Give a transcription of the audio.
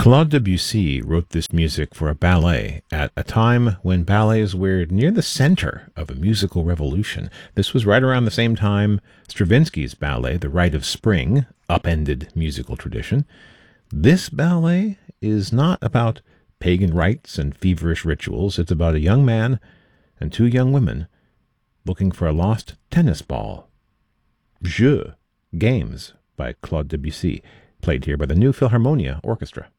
Claude Debussy wrote this music for a ballet at a time when ballets were near the center of a musical revolution. This was right around the same time Stravinsky's ballet, The Rite of Spring, upended musical tradition. This ballet is not about pagan rites and feverish rituals. It's about a young man and two young women looking for a lost tennis ball. Jeux, Games, by Claude Debussy, played here by the New Philharmonia Orchestra.